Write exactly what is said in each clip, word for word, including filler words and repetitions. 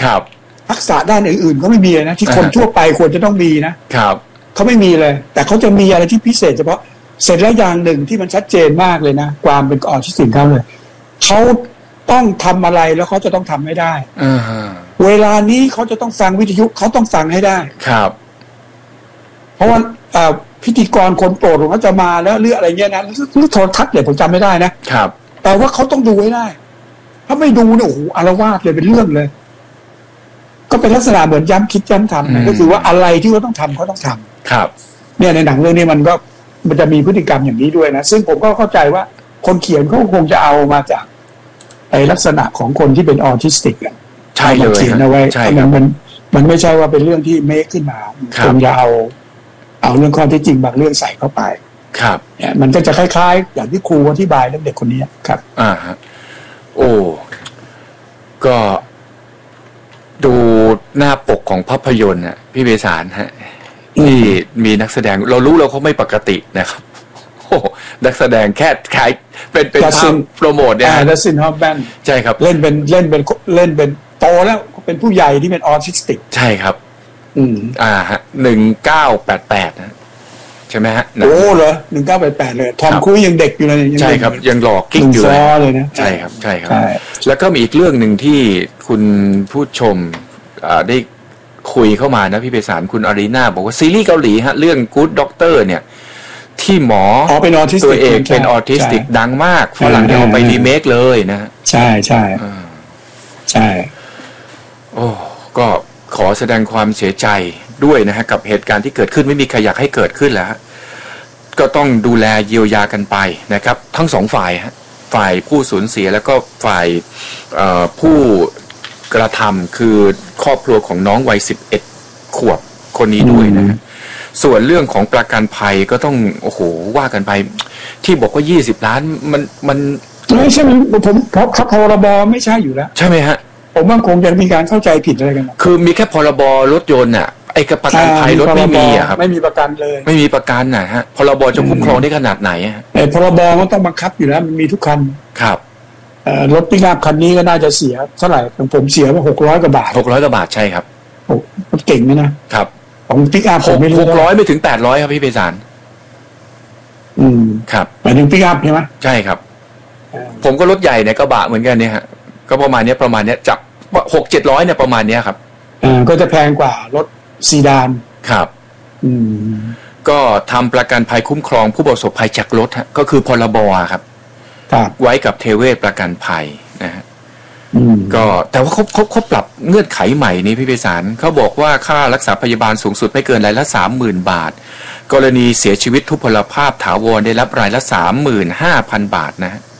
ครับทักษะด้านอื่นๆก็ไม่มีนะที่คนทั่วไปควรจะต้องมีนะครับเขาไม่มีเลยแต่เขาจะมีอะไรที่พิเศษเฉพาะเสร็จแล้วอย่างหนึ่งที่มันชัดเจนมากเลยนะความเป็นออทิสติกเขาเลยเขาต้องทำอะไรแล้วเขาจะต้องทำให้ได้เวลานี้เขาจะต้องฟังวิทยุเขาต้องฟังให้ได้ครับเพราะว่าพิธีกรคนโปรดของเขาจะมาแล้วเรื่องอะไรเงี้ยนะหรือโทรทัศน์เนี่ยผมจำไม่ได้นะครับแต่ว่าเขาต้องดูให้ได้ถ้าไม่ดูเนี่ยโอ้โหอาละวาดเลยเป็นเรื่องเลยก็เป็นลักษณะเหมือนย้ำคิดย้ำทำก็คือว่าอะไรที่เขาต้องทำเขาต้องทำครับเนี่ยในหนังเรื่องนี้มันก็มันจะมีพฤติกรรมอย่างนี้ด้วยนะซึ่งผมก็เข้าใจว่าคนเขียนเขาคงจะเอามาจากไอ้ลักษณะของคนที่เป็นออทิสติกอ่ะใช่เลยเขียนเอาไว้มันมันมันไม่ใช่ว่าเป็นเรื่องที่เมคขึ้นมาคงจะเอาเอาเรื่องข้อที่จริงบางเรื่องใส่เข้าไปครับเนี่ยมันก็จะคล้ายๆอย่างที่ครูอธิบายเรื่องเด็กคนนี้ครับอ่าฮะโอ้ก็ดูหน้าปกของภาพยนตร์น่ะพี่เบสารฮะที่มีนักแสดงเรารู้เราเขาไม่ปกตินะครับโอ้นักแสดงแค่ขายเป็นเป็นภาพโปรโมทเนี่ยดัซซินฮอปแมนใช่ครับเล่นเป็นเล่นเป็นเล่นเป็นโตแล้วเป็นผู้ใหญ่ที่เป็นออทิสติกใช่ครับอืมอ่าฮะหนึ่งเก้าแปดแปดนะใช่ไหมฮะโอ้เหรอหนึ่งเก้าแปดแปดเลยทอมครูซยังเด็กอยู่เลยใช่ครับยังหล่อกิ๊กอยู่เลยนะใช่ครับใช่ครับแล้วก็มีอีกเรื่องหนึ่งที่คุณผู้ชมได้คุยเข้ามานะพี่เบสารคุณอารีนาบอกว่าซีรีส์เกาหลีฮะเรื่อง Good Doctor เนี่ยที่หมอตัวเอกเป็นออทิสติกดังมากฝรั่งเอาไปรีเมคเลยนะใช่ใช่ใช่โอ้ก็ขอแสดงความเสียใจด้วยนะฮะกับเหตุการณ์ที่เกิดขึ้นไม่มีใครอยากให้เกิดขึ้นแล้วก็ต้องดูแลเยียวยากันไปนะครับทั้งสองฝ่ายฮะฝ่ายผู้สูญเสียแล้วก็ฝ่ายผู้กระทำคือครอบครัวของน้องวัยสิบเอ็ดขวบคนนี้ด้วยนะฮะส่วนเรื่องของประกันภัยก็ต้องโอ้โหว่ากันไปที่บอกว่ายี่สิบล้านมันมันไม่ใช่ผมเพราะพรบไม่ใช่อยู่แล้วใช่ไหมฮะผมว่าคงจะมีการเข้าใจผิดอะไรกันคือมีแค่พรบรถยนต์น่ะไอ้ประกันภัยรถไม่มีอะครับไม่มีประกันเลยไม่มีประกันน่ะฮะพรบจะคุ้มครองได้ขนาดไหนไอ้พรบมันต้องบังคับอยู่แล้วมันมีทุกคันครับรถปิกอัพคันนี้ก็น่าจะเสียเท่าไหร่ของผมเสียมาหกร้อยกว่าบาทหกร้อยกว่าบาทใช่ครับโอ้มันเก่งนะครับของปิกอัพผมไม่รู้หกร้อยไม่ถึงแปดร้อยครับพี่เบสารอืมครับหมายถึงปิกอัพใช่ไหมใช่ครับผมก็รถใหญ่เนี่ยกระบะเหมือนกันเนี่ยฮะก็ประมาณนี้ประมาณนี้จากหกเจ็ดร้อยเนี่ยประมาณนี้ครับอ่าก็จะแพงกว่ารถซีดานครับอืมก็ทำประกันภัยคุ้มครองผู้ประสบภัยจากรถฮะก็คือพรบครับไว้กับเทเวศประกันภัยนะฮะก็แต่ว่าเขาเขาเขาปรับเงื่อนไขใหม่นี้พี่เบสารเขาบอกว่าค่ารักษาพยาบาลสูงสุดไม่เกินรายละสามหมื่นบาทกรณีเสียชีวิตทุพพลภาพถาวรได้รับรายละสามหมื่นห้าพันบาทนะฮะ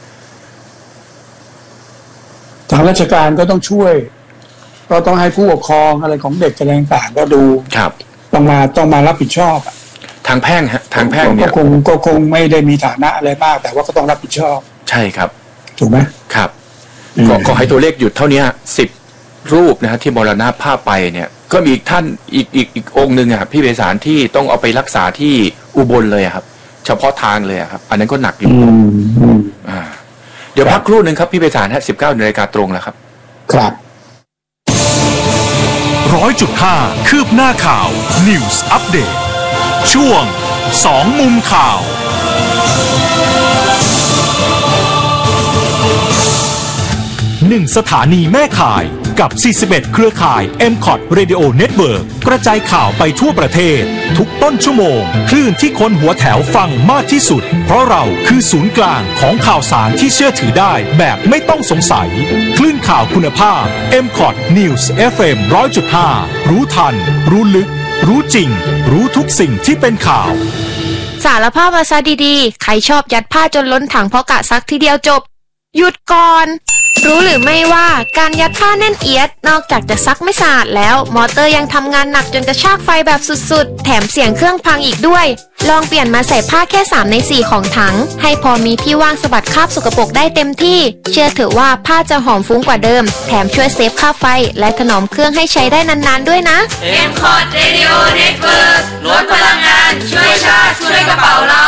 ทางราชการก็ต้องช่วยก็ต้องให้ผู้ปกครองอะไรของเด็กอะไรต่างๆก็ดูครับต้องมาต้องมารับผิดชอบทางแพ่งฮะทางแพ่งเนี่ยก็คงก็คงไม่ได้มีฐานะอะไรมากแต่ว่าก็ต้องรับผิดชอบใช่ครับถูกไหมครับก็ขอให้ตัวเลขหยุดเท่านี้สิบรูปนะฮะที่มรณภาพไปเนี่ยก็มีท่านอีกอีกอีกองค์หนึ่งอ่ะพี่เบสารที่ต้องเอาไปรักษาที่อุบลเลยครับเฉพาะทางเลยครับอันนั้นก็หนักอยู่อ่าเดี๋ยวพักครู่หนึ่งครับพี่เบสารฮะสิบเก้านาฬิกาตรงแล้วครับครับร้อยจุดห้าคืบหน้าข่าว News Update ช่วงสองมุมข่าวหนึ่งสถานีแม่ข่ายกับสี่สิบเอ็ดเครือข่าย เอ็ม คอท Radio Network กระจายข่าวไปทั่วประเทศทุกต้นชั่วโมงคลื่นที่คนหัวแถวฟังมากที่สุดเพราะเราคือศูนย์กลางของข่าวสารที่เชื่อถือได้แบบไม่ต้องสงสัยคลื่นข่าวคุณภาพ เอ็ม คอท News เอฟ เอ็ม หนึ่งร้อยจุดห้า รู้ทันรู้ลึกรู้จริงรู้ทุกสิ่งที่เป็นข่าวสารภาพมาซะดีๆใครชอบยัดผ้าจนล้นถังเพราะกะซักทีเดียวจบหยุดก่อนรู้หรือไม่ว่าการยัดผ้าแน่นเอียดนอกจากจะซักไม่สะอาดแล้วมอเตอร์ยังทำงานหนักจนกระชากไฟแบบสุดๆแถมเสียงเครื่องพังอีกด้วยลองเปลี่ยนมาใส่ผ้าแค่สามในสี่ของถังให้พอมีที่ว่างสะบัดคราบสกปรกได้เต็มที่เชื่อเถอะว่าผ้าจะหอมฟุ้งกว่าเดิมแถมช่วยเซฟค่าไฟและถนอมเครื่องให้ใช้ได้นานๆด้วยนะเอ็ม คอท Radio Network ลดพลังงานช่วยชาติช่วยกระเป๋าเรา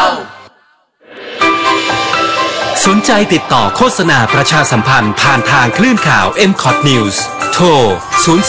สนใจติดต่อโฆษณาประชาสัมพันธ์ผ่านทางคลื่นข่าว เอ็ม คอท News โทรศูนย์